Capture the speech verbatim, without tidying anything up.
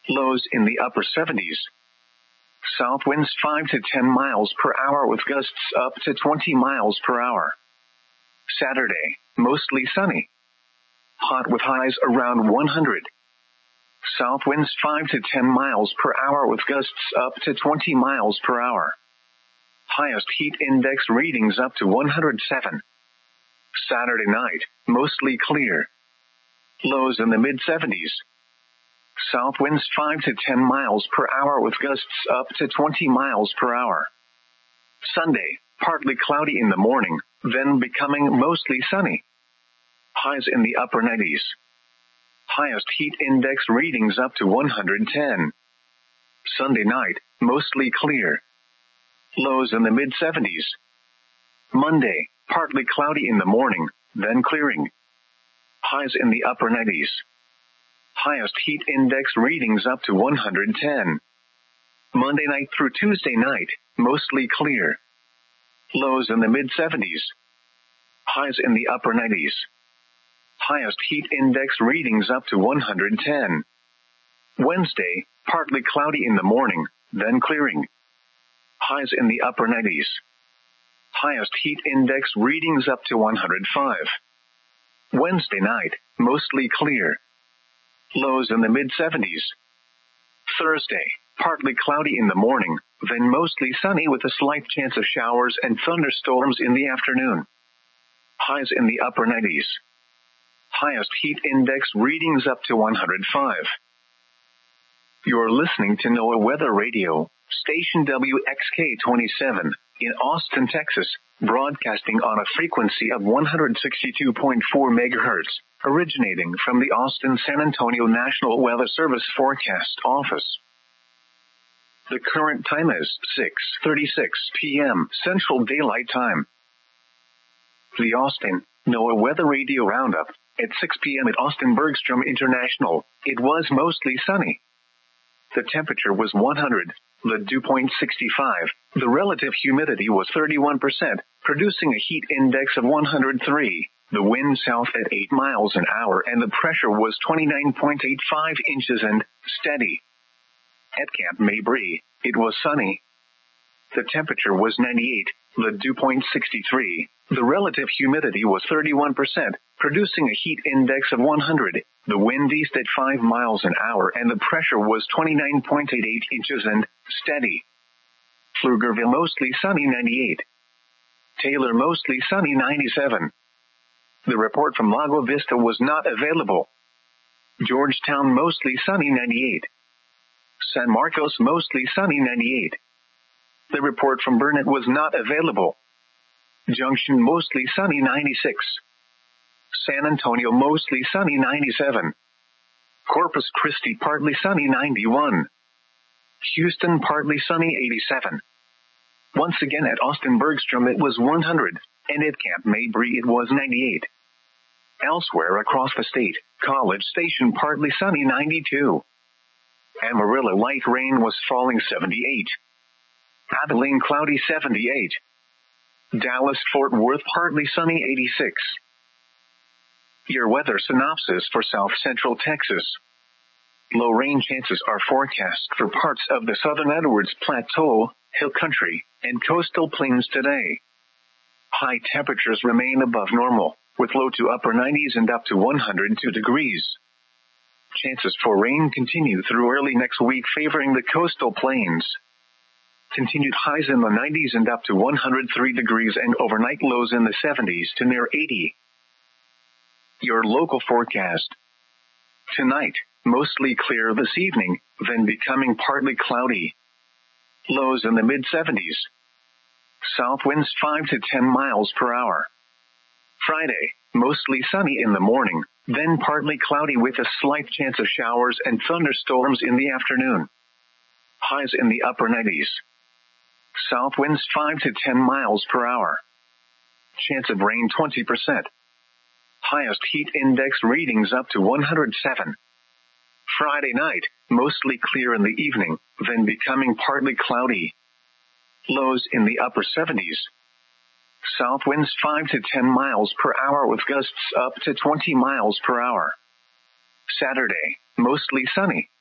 Lows in the upper seventies. South winds five to ten miles per hour with gusts up to twenty miles per hour. Saturday, mostly sunny. Hot with highs around one hundred. South winds five to ten miles per hour with gusts up to twenty miles per hour. Highest heat index readings up to one hundred seven. Saturday night, mostly clear. Lows in the mid seventies. South winds five to ten miles per hour with gusts up to twenty miles per hour. Sunday, partly cloudy in the morning, then becoming mostly sunny. Highs in the upper nineties. Highest heat index readings up to one hundred ten. Sunday night, mostly clear. Lows in the mid seventies. Monday, partly cloudy in the morning, then clearing. Highs in the upper nineties. Highest heat index readings up to one hundred ten. Monday night through Tuesday night, mostly clear. Lows in the mid seventies. Highs in the upper nineties. Highest heat index readings up to one hundred ten. Wednesday, partly cloudy in the morning, then clearing. Highs in the upper nineties. Highest heat index readings up to one hundred five. Wednesday night, mostly clear. Lows in the mid seventies. Thursday, partly cloudy in the morning, then mostly sunny with a slight chance of showers and thunderstorms in the afternoon. Highs in the upper nineties. Highest heat index readings up to one hundred five. You're listening to NOAA Weather Radio, station W X K twenty-seven, in Austin, Texas, broadcasting on a frequency of one hundred sixty-two point four megahertz, originating from the Austin-San Antonio National Weather Service Forecast Office. The current time is six thirty-six p.m. Central Daylight Time. The Austin NOAA Weather Radio Roundup. At six p.m. at Austin Bergstrom International, it was mostly sunny. The temperature was one hundred, the dew point sixty-five, the relative humidity was thirty-one percent, producing a heat index of one hundred three, the wind south at eight miles an hour and the pressure was twenty-nine point eight five inches and steady. At Camp Mabry, it was sunny. The temperature was ninety-eight, the dew point sixty-three, the relative humidity was thirty-one percent, producing a heat index of one hundred, the wind east at five miles an hour and the pressure was twenty-nine point eight eight inches and steady. Pflugerville mostly sunny ninety-eight. Taylor mostly sunny ninety-seven. The report from Lago Vista was not available. Georgetown mostly sunny ninety-eight. San Marcos mostly sunny ninety-eight. The report from Burnett was not available. Junction mostly sunny ninety-six. San Antonio mostly sunny ninety-seven. Corpus Christi partly sunny ninety-one. Houston partly sunny eighty-seven. Once again at Austin Bergstrom it was one hundred, and at Camp Mabry it was ninety-eight. Elsewhere across the state, College Station partly sunny ninety-two. Amarillo light rain was falling seventy-eight. Abilene cloudy seventy-eight. Dallas Fort Worth partly sunny eighty-six. Your weather synopsis for South Central Texas. Low rain chances are forecast for parts of the southern Edwards Plateau, Hill Country, and coastal plains today. High temperatures remain above normal, with low to upper nineties and up to one hundred two degrees. Chances for rain continue through early next week, favoring the coastal plains. Continued highs in the nineties and up to one hundred three degrees and overnight lows in the seventies to near eighty. Your local forecast. Tonight, mostly clear this evening, then becoming partly cloudy. Lows in the mid seventies. South winds five to ten miles per hour. Friday, mostly sunny in the morning, then partly cloudy with a slight chance of showers and thunderstorms in the afternoon. Highs in the upper nineties. South winds five to ten miles per hour. Chance of rain twenty percent. Highest heat index readings up to one hundred seven. Friday night, mostly clear in the evening, then becoming partly cloudy. Lows in the upper seventies. South winds five to ten miles per hour with gusts up to twenty miles per hour. Saturday, mostly sunny.